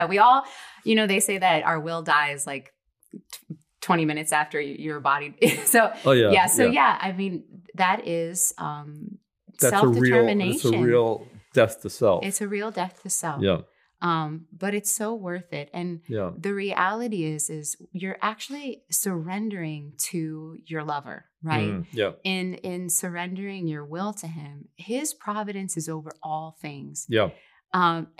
We all, they say that our will dies like 20 minutes after your body. So, oh yeah. yeah. So yeah, I mean, that is That's self-determination. It's a real death to self. It's a real death to self. Yeah. But it's so worth it. And yeah. the reality is you're actually surrendering to your lover, right? Yeah. In surrendering your will to him, his providence is over all things. Yeah.